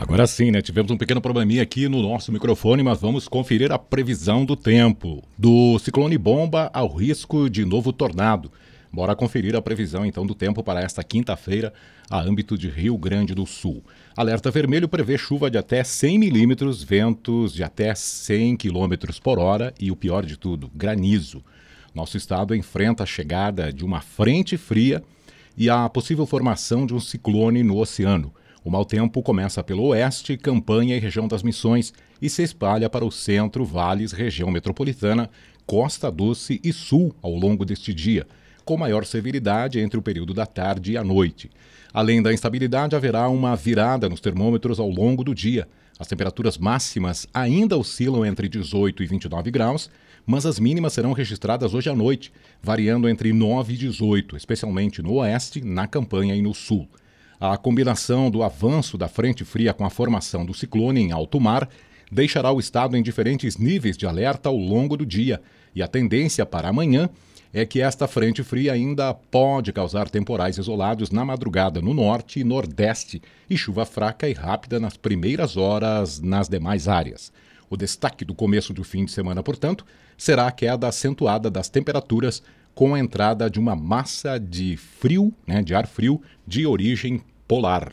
Agora sim, né? Tivemos um pequeno probleminha aqui no nosso microfone, mas vamos conferir a previsão do tempo. Do ciclone bomba ao risco de novo tornado. Bora conferir a previsão então do tempo para esta quinta-feira, a âmbito de Rio Grande do Sul. Alerta vermelho prevê chuva de até 100 milímetros, ventos de até 100 quilômetros por hora e o pior de tudo, granizo. Nosso estado enfrenta a chegada de uma frente fria e a possível formação de um ciclone no oceano. O mau tempo começa pelo oeste, Campanha e região das Missões e se espalha para o centro, vales, região metropolitana, Costa Doce e sul ao longo deste dia, com maior severidade entre o período da tarde e a noite. Além da instabilidade, haverá uma virada nos termômetros ao longo do dia. As temperaturas máximas ainda oscilam entre 18 e 29 graus, mas as mínimas serão registradas hoje à noite, variando entre 9 e 18, especialmente no oeste, na Campanha e no sul. A combinação do avanço da frente fria com a formação do ciclone em alto mar deixará o estado em diferentes níveis de alerta ao longo do dia, e a tendência para amanhã é que esta frente fria ainda pode causar temporais isolados na madrugada no norte e nordeste e chuva fraca e rápida nas primeiras horas nas demais áreas. O destaque do começo do fim de semana, portanto, será a queda acentuada das temperaturas com a entrada de uma massa de frio, de ar frio, de origem polar.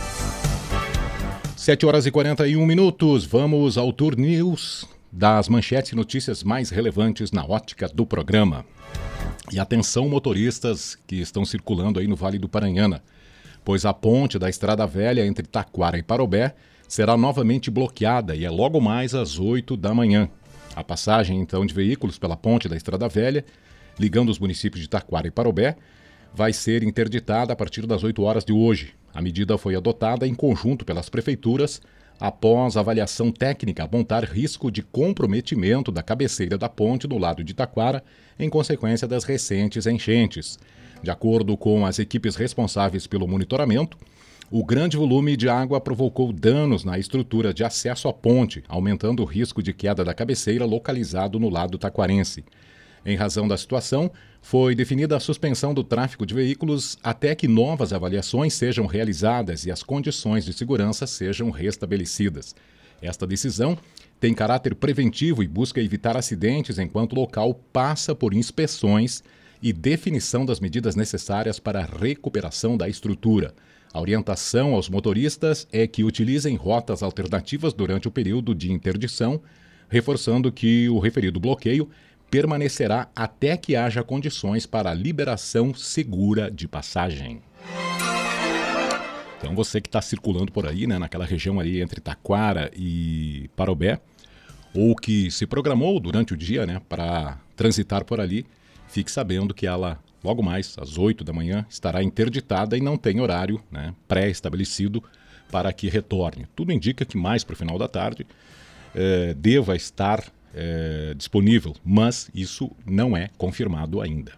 7 horas e 41 minutos, vamos ao Tour News das manchetes e notícias mais relevantes na ótica do programa. E atenção motoristas que estão circulando aí no Vale do Paranhana, pois a ponte da Estrada Velha entre Taquara e Parobé será novamente bloqueada e é logo mais às 8 da manhã. A passagem, então, de veículos pela ponte da Estrada Velha, ligando os municípios de Taquara e Parobé, vai ser interditada a partir das 8 horas de hoje. A medida foi adotada em conjunto pelas prefeituras após avaliação técnica apontar risco de comprometimento da cabeceira da ponte no lado de Taquara em consequência das recentes enchentes. De acordo com as equipes responsáveis pelo monitoramento, o grande volume de água provocou danos na estrutura de acesso à ponte, aumentando o risco de queda da cabeceira localizado no lado taquarense. Em razão da situação, foi definida a suspensão do tráfego de veículos até que novas avaliações sejam realizadas e as condições de segurança sejam restabelecidas. Esta decisão tem caráter preventivo e busca evitar acidentes enquanto o local passa por inspeções e definição das medidas necessárias para a recuperação da estrutura. A orientação aos motoristas é que utilizem rotas alternativas durante o período de interdição, reforçando que o referido bloqueio permanecerá até que haja condições para a liberação segura de passagem. Então você que está circulando por aí, naquela região ali entre Taquara e Parobé, ou que se programou durante o dia, para transitar por ali, fique sabendo que ela, logo mais, às 8 da manhã, estará interditada e não tem horário pré-estabelecido para que retorne. Tudo indica que mais para o final da tarde deva estar disponível, mas isso não é confirmado ainda.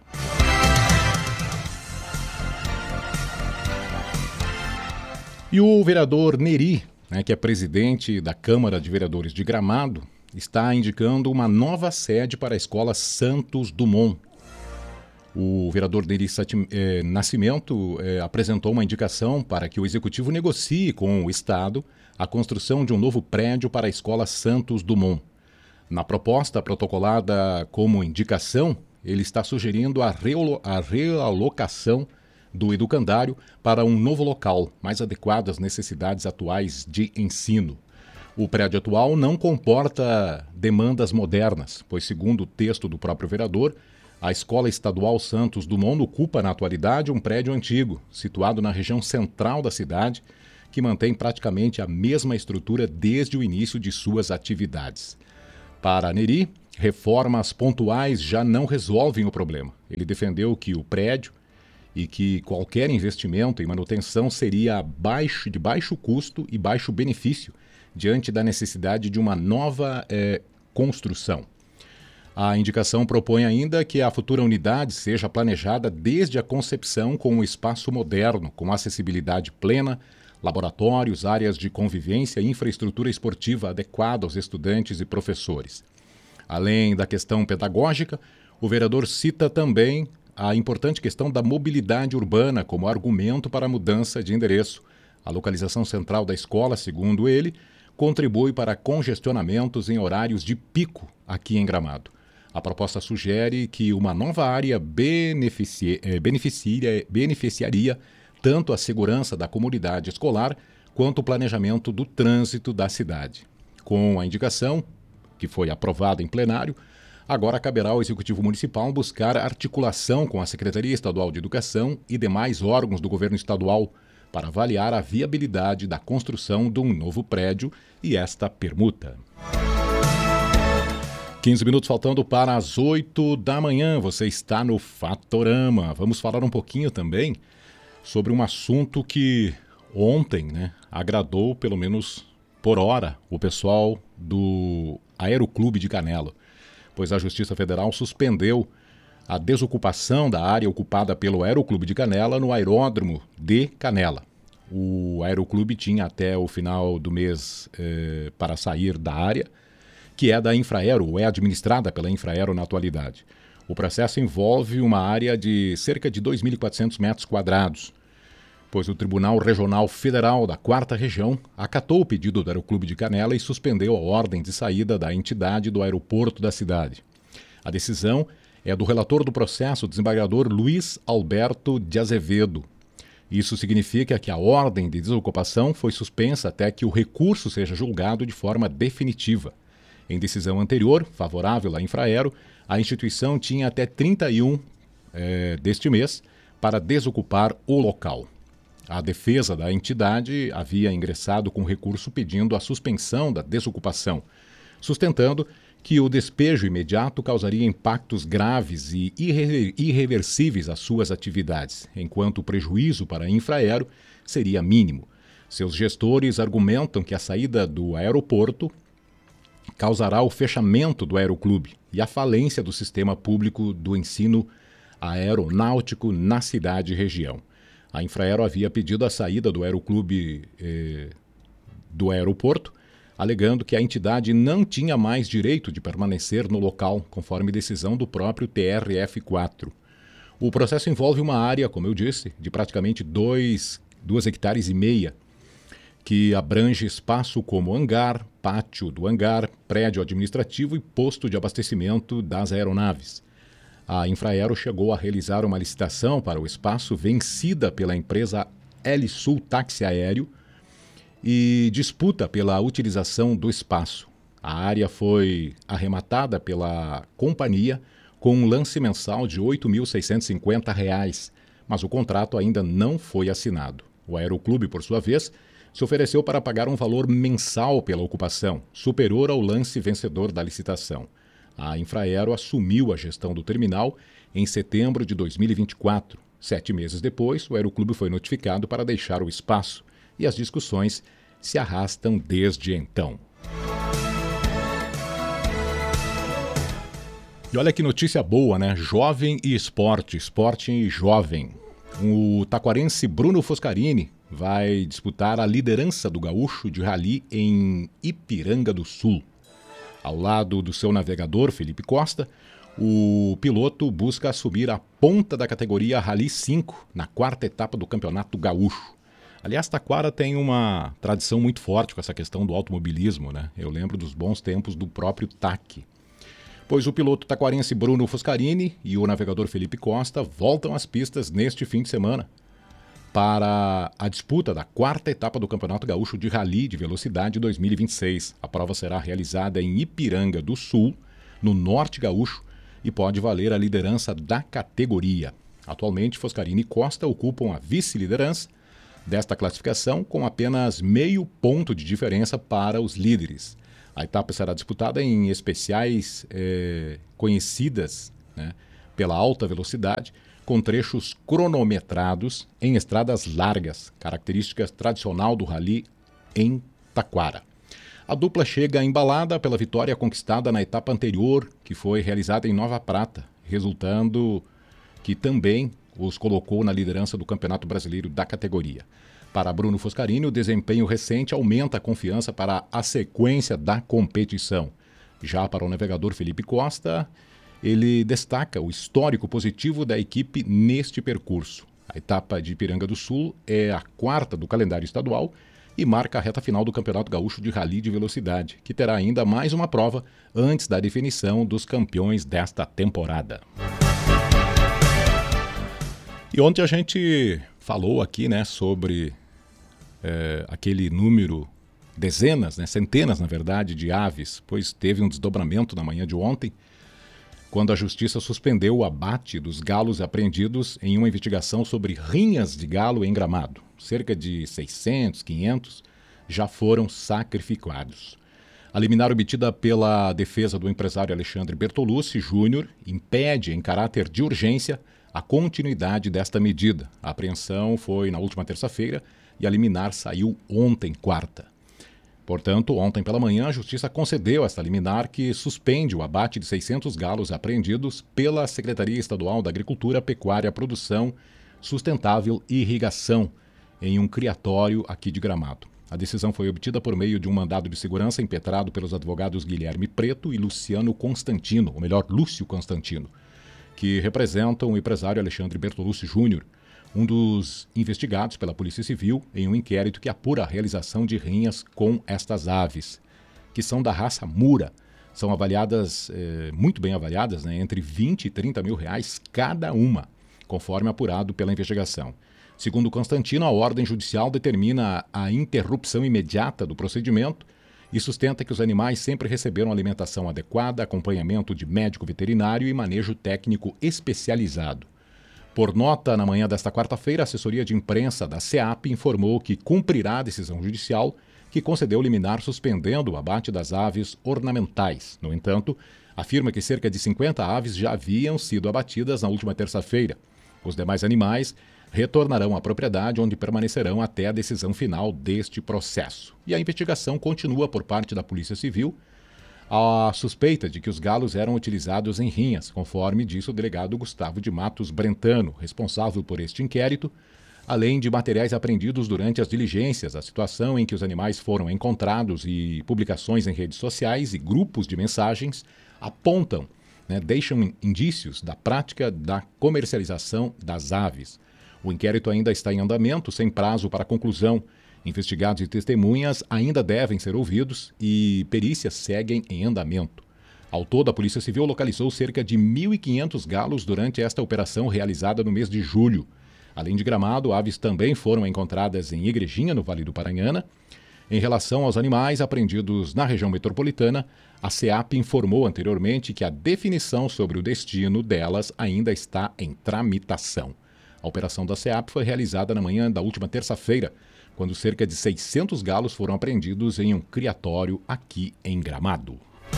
E o vereador Neri, que é presidente da Câmara de Vereadores de Gramado, está indicando uma nova sede para a Escola Santos Dumont. O vereador Neri Nascimento apresentou uma indicação para que o Executivo negocie com o Estado a construção de um novo prédio para a Escola Santos Dumont. Na proposta protocolada como indicação, ele está sugerindo a realocação do educandário para um novo local, mais adequado às necessidades atuais de ensino. O prédio atual não comporta demandas modernas, pois, segundo o texto do próprio vereador, a Escola Estadual Santos Dumont ocupa na atualidade um prédio antigo, situado na região central da cidade, que mantém praticamente a mesma estrutura desde o início de suas atividades. Para Neri, reformas pontuais já não resolvem o problema. Ele defendeu que o prédio e que qualquer investimento em manutenção seria de baixo custo e baixo benefício diante da necessidade de uma nova construção. A indicação propõe ainda que a futura unidade seja planejada desde a concepção com um espaço moderno, com acessibilidade plena, laboratórios, áreas de convivência e infraestrutura esportiva adequada aos estudantes e professores. Além da questão pedagógica, o vereador cita também a importante questão da mobilidade urbana como argumento para a mudança de endereço, A localização central da escola, segundo ele, contribui para congestionamentos em horários de pico aqui em Gramado. A proposta sugere que uma nova área beneficiaria tanto a segurança da comunidade escolar quanto o planejamento do trânsito da cidade. Com a indicação, que foi aprovada em plenário, agora caberá ao Executivo Municipal buscar articulação com a Secretaria Estadual de Educação e demais órgãos do governo estadual para avaliar a viabilidade da construção de um novo prédio e esta permuta. 15 minutos faltando para as 8 da manhã, você está no Fatorama. Vamos falar um pouquinho também sobre um assunto que ontem, agradou, pelo menos por hora, o pessoal do Aeroclube de Canela, pois a Justiça Federal suspendeu a desocupação da área ocupada pelo Aeroclube de Canela no aeródromo de Canela. O Aeroclube tinha até o final do mês para sair da área, que é da Infraero, ou é administrada pela Infraero na atualidade. O processo envolve uma área de cerca de 2.400 metros quadrados, pois o Tribunal Regional Federal da 4ª Região acatou o pedido do Aeroclube de Canela e suspendeu a ordem de saída da entidade do aeroporto da cidade. A decisão é do relator do processo, o desembargador Luiz Alberto de Azevedo. Isso significa que a ordem de desocupação foi suspensa até que o recurso seja julgado de forma definitiva. Em decisão anterior, favorável à Infraero, a instituição tinha até 31 deste mês para desocupar o local. A defesa da entidade havia ingressado com recurso pedindo a suspensão da desocupação, sustentando que o despejo imediato causaria impactos graves e irreversíveis às suas atividades, enquanto o prejuízo para a Infraero seria mínimo. Seus gestores argumentam que a saída do aeroporto causará o fechamento do aeroclube e a falência do sistema público do ensino aeronáutico na cidade e região. A Infraero havia pedido a saída do aeroclube do aeroporto, alegando que a entidade não tinha mais direito de permanecer no local, conforme decisão do próprio TRF4. O processo envolve uma área, como eu disse, de praticamente 2,5 hectares, que abrange espaço como hangar, pátio do hangar, prédio administrativo e posto de abastecimento das aeronaves. A Infraero chegou a realizar uma licitação para o espaço vencida pela empresa Helisul Táxi Aéreo e disputa pela utilização do espaço. A área foi arrematada pela companhia com um lance mensal de R$ 8.650, mas o contrato ainda não foi assinado. O Aeroclube, por sua vez, se ofereceu para pagar um valor mensal pela ocupação, superior ao lance vencedor da licitação. A Infraero assumiu a gestão do terminal em setembro de 2024. 7 meses depois, o Aeroclube foi notificado para deixar o espaço e as discussões se arrastam desde então. E olha que notícia boa, né? Jovem e esporte, esporte e jovem. O taquarense Bruno Foscarini vai disputar a liderança do gaúcho de rally em Ipiranga do Sul. Ao lado do seu navegador, Felipe Costa, o piloto busca assumir a ponta da categoria Rally 5 na 4ª etapa do Campeonato Gaúcho. Aliás, Taquara tem uma tradição muito forte com essa questão do automobilismo, né? Eu lembro dos bons tempos do próprio TAC. Pois o piloto taquarense Bruno Foscarini e o navegador Felipe Costa voltam às pistas neste fim de semana para a disputa da 4ª etapa do Campeonato Gaúcho de Rally de Velocidade 2026. A prova será realizada em Ipiranga do Sul, no Norte Gaúcho, e pode valer a liderança da categoria. Atualmente, Foscarini e Costa ocupam a vice-liderança desta classificação com apenas meio ponto de diferença para os líderes. A etapa será disputada em especiais conhecidas, pela alta velocidade, com trechos cronometrados em estradas largas, característica tradicional do rally em Taquara. A dupla chega embalada pela vitória conquistada na etapa anterior, que foi realizada em Nova Prata, resultando que também os colocou na liderança do Campeonato Brasileiro da categoria. Para Bruno Foscarini, o desempenho recente aumenta a confiança para a sequência da competição. Já para o navegador Felipe Costa, ele destaca o histórico positivo da equipe neste percurso. A etapa de Ipiranga do Sul é a quarta do calendário estadual e marca a reta final do Campeonato Gaúcho de Rally de Velocidade, que terá ainda mais uma prova antes da definição dos campeões desta temporada. E ontem a gente falou aqui, né, sobre aquele número, dezenas, né, centenas, na verdade, de aves, pois teve um desdobramento na manhã de ontem, quando a Justiça suspendeu o abate dos galos apreendidos em uma investigação sobre rinhas de galo em Gramado. Cerca de 600, 500 já foram sacrificados. A liminar obtida pela defesa do empresário Alexandre Bertolucci Júnior impede, em caráter de urgência, a continuidade desta medida. A apreensão foi na última terça-feira e a liminar saiu ontem, quarta. Portanto, ontem pela manhã, a Justiça concedeu esta liminar que suspende o abate de 600 galos apreendidos pela Secretaria Estadual da Agricultura, Pecuária, Produção Sustentável e Irrigação, em um criatório aqui de Gramado. A decisão foi obtida por meio de um mandado de segurança impetrado pelos advogados Guilherme Preto e Luciano Constantino, ou melhor, Lúcio Constantino, que representam o empresário Alexandre Bertolucci Júnior, um dos investigados pela Polícia Civil em um inquérito que apura a realização de rinhas com estas aves, que são da raça Mura. São avaliadas, muito bem avaliadas, né, entre 20 e 30 mil reais cada uma, conforme apurado pela investigação. Segundo Constantino, a ordem judicial determina a interrupção imediata do procedimento e sustenta que os animais sempre receberam alimentação adequada, acompanhamento de médico veterinário e manejo técnico especializado. Por nota, na manhã desta quarta-feira, a assessoria de imprensa da SEAP informou que cumprirá a decisão judicial que concedeu liminar suspendendo o abate das aves ornamentais. No entanto, afirma que cerca de 50 aves já haviam sido abatidas na última terça-feira. Os demais animais retornarão à propriedade, onde permanecerão até a decisão final deste processo. E a investigação continua por parte da Polícia Civil, a suspeita de que os galos eram utilizados em rinhas, conforme disse o delegado Gustavo de Matos Brentano, responsável por este inquérito, além de materiais apreendidos durante as diligências, a situação em que os animais foram encontrados e publicações em redes sociais e grupos de mensagens apontam, deixam indícios da prática da comercialização das aves. O inquérito ainda está em andamento, sem prazo para conclusão. Investigados e testemunhas ainda devem ser ouvidos e perícias seguem em andamento. Ao todo, a Polícia Civil localizou cerca de 1.500 galos durante esta operação realizada no mês de julho. Além de Gramado, aves também foram encontradas em Igrejinha, no Vale do Paranhana. Em relação aos animais apreendidos na região metropolitana, a SEAP informou anteriormente que a definição sobre o destino delas ainda está em tramitação. A operação da SEAP foi realizada na manhã da última terça-feira, quando cerca de 600 galos foram apreendidos em um criatório aqui em Gramado.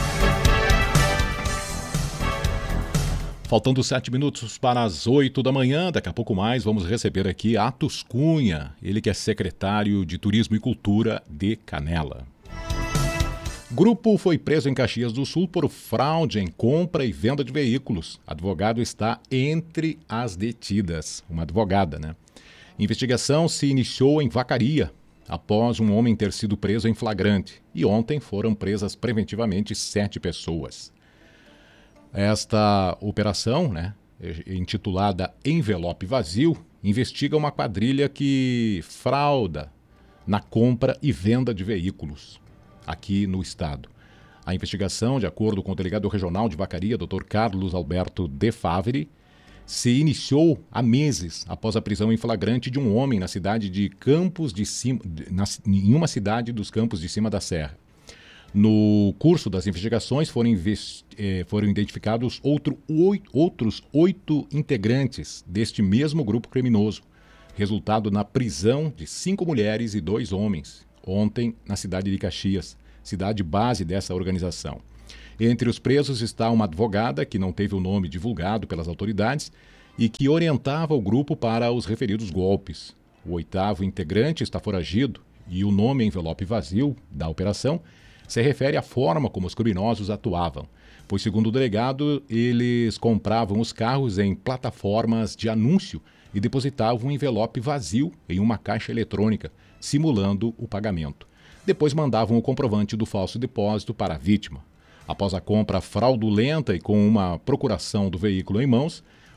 Faltando 7 minutos para as 8 da manhã, daqui a pouco mais, vamos receber aqui Atos Cunha, ele que é secretário de Turismo e Cultura de Canela. Grupo foi preso em Caxias do Sul por fraude em compra e venda de veículos. Advogado está entre as detidas. Uma advogada, né? Investigação se iniciou em Vacaria, após um homem ter sido preso em flagrante. E ontem foram presas preventivamente 7 pessoas. Esta operação, intitulada Envelope Vazio, investiga uma quadrilha que frauda na compra e venda de veículos aqui no estado. A investigação, de acordo com o delegado regional de Vacaria, Dr. Carlos Alberto De Favre, se iniciou há meses após a prisão em flagrante de um homem na cidade de Campos de Cima, em uma cidade dos Campos de Cima da Serra. No curso das investigações foram identificados outros 8 integrantes deste mesmo grupo criminoso, resultado na prisão de 5 mulheres e 2 homens, ontem na cidade de Caxias, cidade base dessa organização. Entre os presos está uma advogada que não teve o nome divulgado pelas autoridades e que orientava o grupo para os referidos golpes. O 8º integrante está foragido e o nome envelope vazio da operação se refere à forma como os criminosos atuavam, pois, segundo o delegado, eles compravam os carros em plataformas de anúncio e depositavam um envelope vazio em uma caixa eletrônica, simulando o pagamento. Depois mandavam o comprovante do falso depósito para a vítima. Após a compra fraudulenta e com uma procuração do veículo em mãos,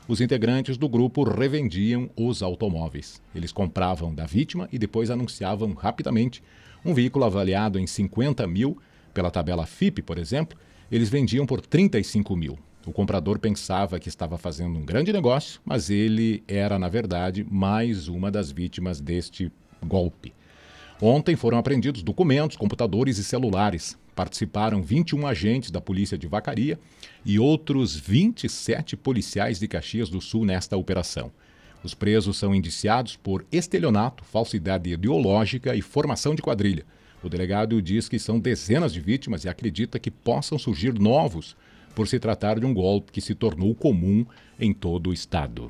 os integrantes do grupo revendiam os automóveis. Eles compravam da vítima e depois anunciavam rapidamente. Um veículo avaliado em 50 mil, pela tabela FIPE, por exemplo, eles vendiam por 35 mil. O comprador pensava que estava fazendo um grande negócio, mas ele era, na verdade, mais uma das vítimas deste golpe. Ontem foram apreendidos documentos, computadores e celulares. Participaram 21 agentes da Polícia de Vacaria e outros 27 policiais de Caxias do Sul nesta operação. Os presos são indiciados por estelionato, falsidade ideológica e formação de quadrilha. O delegado diz que são dezenas de vítimas e acredita que possam surgir novos, por se tratar de um golpe que se tornou comum em todo o estado.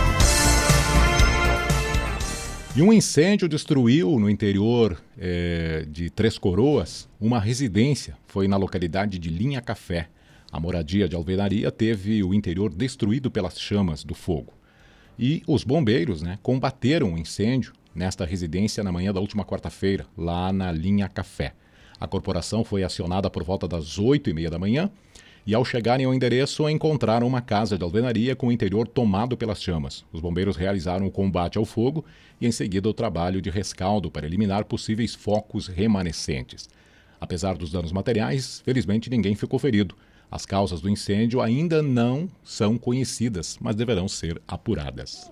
E um incêndio destruiu no interior de Três Coroas uma residência. Foi na localidade de Linha Café. A moradia de alvenaria teve o interior destruído pelas chamas do fogo. E os bombeiros combateram o incêndio nesta residência na manhã da última quarta-feira, lá na Linha Café. A corporação foi acionada por volta das 8h30 da manhã e, ao chegarem ao endereço, encontraram uma casa de alvenaria com o interior tomado pelas chamas. Os bombeiros realizaram o combate ao fogo e, em seguida, o trabalho de rescaldo para eliminar possíveis focos remanescentes. Apesar dos danos materiais, felizmente ninguém ficou ferido. As causas do incêndio ainda não são conhecidas, mas deverão ser apuradas.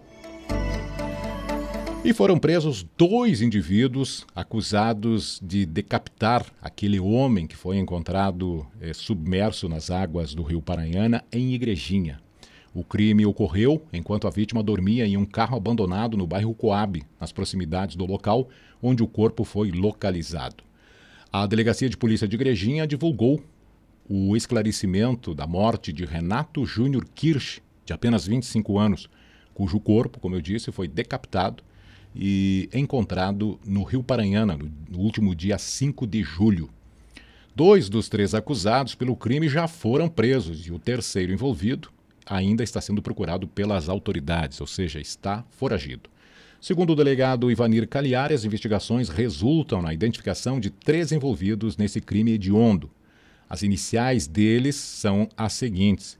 E foram presos 2 indivíduos acusados de decapitar aquele homem que foi encontrado submerso nas águas do rio Paranhana, em Igrejinha. O crime ocorreu enquanto a vítima dormia em um carro abandonado no bairro Coab, nas proximidades do local onde o corpo foi localizado. A Delegacia de Polícia de Igrejinha divulgou o esclarecimento da morte de Renato Júnior Kirsch, de apenas 25 anos, cujo corpo, como eu disse, foi decapitado e encontrado no rio Paranhana, no último dia 5 de julho. 2 dos 3 acusados pelo crime já foram presos e o terceiro envolvido ainda está sendo procurado pelas autoridades, ou seja, está foragido. Segundo o delegado Ivanir Cagliari, as investigações resultam na identificação de 3 envolvidos nesse crime hediondo. As iniciais deles são as seguintes: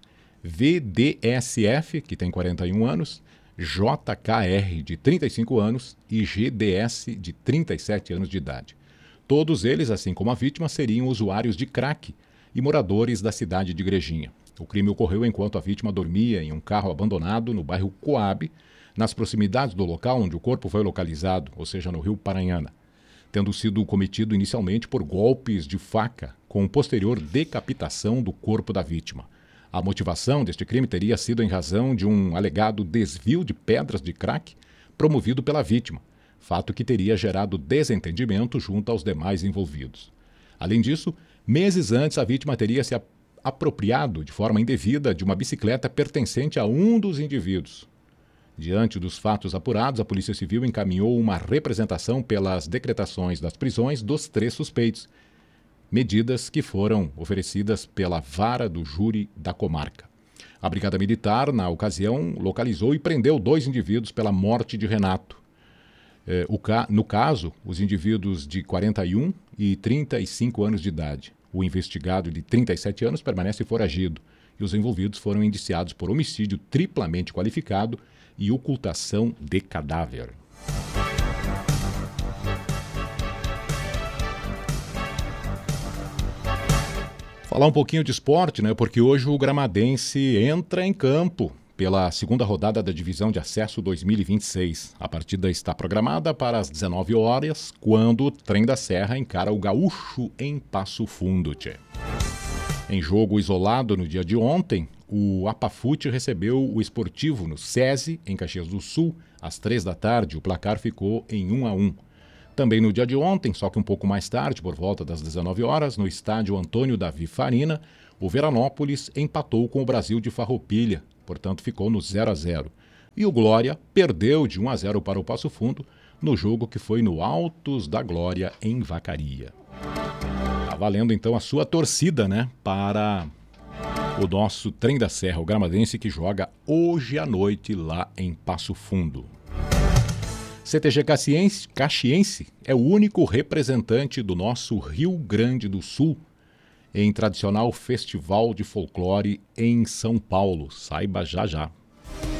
VDSF, que tem 41 anos, JKR, de 35 anos, e GDS, de 37 anos de idade. Todos eles, assim como a vítima, seriam usuários de crack e moradores da cidade de Igrejinha. O crime ocorreu enquanto a vítima dormia em um carro abandonado no bairro Coab, nas proximidades do local onde o corpo foi localizado, ou seja, no rio Paranhana, tendo sido cometido inicialmente por golpes de faca, com posterior decapitação do corpo da vítima. A motivação deste crime teria sido em razão de um alegado desvio de pedras de crack promovido pela vítima, fato que teria gerado desentendimento junto aos demais envolvidos. Além disso, meses antes a vítima teria se apropriado de forma indevida de uma bicicleta pertencente a um dos indivíduos. Diante dos fatos apurados, a Polícia Civil encaminhou uma representação pelas decretações das prisões dos 3 suspeitos, medidas que foram oferecidas pela vara do júri da comarca. A Brigada Militar, na ocasião, localizou e prendeu 2 indivíduos pela morte de Renato. No caso, os indivíduos de 41 e 35 anos de idade. O investigado de 37 anos permanece foragido e os envolvidos foram indiciados por homicídio triplamente qualificado e ocultação de cadáver. Falar um pouquinho de esporte, porque hoje o Gramadense entra em campo pela segunda rodada da Divisão de Acesso 2026. A partida está programada para as 19 horas, quando o Trem da Serra encara o Gaúcho em Passo Fundo. Em jogo isolado no dia de ontem, o Apafute recebeu o Esportivo no SESI, em Caxias do Sul, às 15h. O placar ficou em 1-1. Também no dia de ontem, só que um pouco mais tarde, por volta das 19 horas, no estádio Antônio Davi Farina, o Veranópolis empatou com o Brasil de Farroupilha, portanto ficou no 0-0. E o Glória perdeu de 1-0 para o Passo Fundo, no jogo que foi no Altos da Glória, em Vacaria. Tá valendo então a sua torcida, para o nosso Trem da Serra, o Gramadense, que joga hoje à noite lá em Passo Fundo. CTG Caxiense é o único representante do nosso Rio Grande do Sul em tradicional festival de folclore em São Paulo. Saiba já já.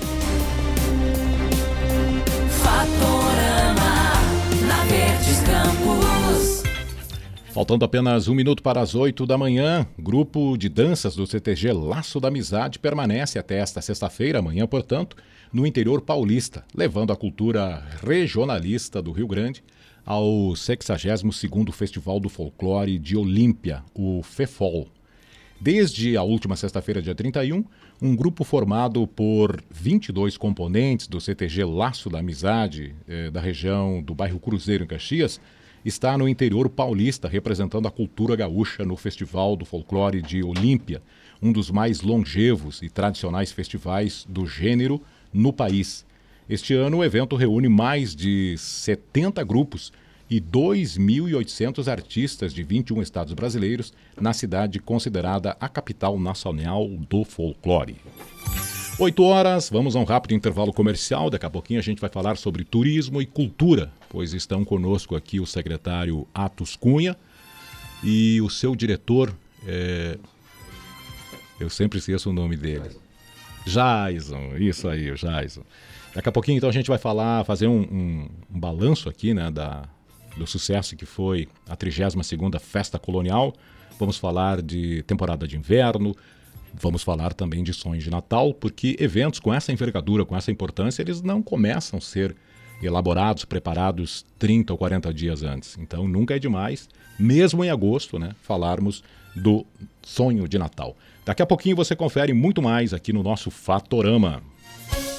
Fatorama, na Verdes Campos. Faltando apenas 1 minuto para as 8 da manhã, grupo de danças do CTG Laço da Amizade permanece até esta sexta-feira, amanhã, portanto, no interior paulista, levando a cultura regionalista do Rio Grande ao 62º Festival do Folclore de Olímpia, o FEFOL. Desde a última sexta-feira, dia 31, um grupo formado por 22 componentes do CTG Laço da Amizade, da região do bairro Cruzeiro, em Caxias, está no interior paulista representando a cultura gaúcha no Festival do Folclore de Olímpia, um dos mais longevos e tradicionais festivais do gênero no país. Este ano o evento reúne mais de 70 grupos e 2.800 artistas de 21 estados brasileiros na cidade considerada a capital nacional do folclore. 8 horas, vamos a um rápido intervalo comercial. Daqui a pouquinho a gente vai falar sobre turismo e cultura, pois estão conosco aqui o secretário Atos Cunha e o seu diretor, eu sempre esqueço o nome dele. Jason, isso aí, o Jason. Daqui a pouquinho então a gente vai fazer um balanço aqui, né, do sucesso que foi a 32ª Festa Colonial. Vamos falar de temporada de inverno, vamos falar também de sonhos de Natal, porque eventos com essa envergadura, com essa importância, eles não começam a ser elaborados, preparados 30 ou 40 dias antes. Então nunca é demais, mesmo em agosto, né, falarmos do sonho de Natal. Daqui a pouquinho você confere muito mais aqui no nosso Fatorama.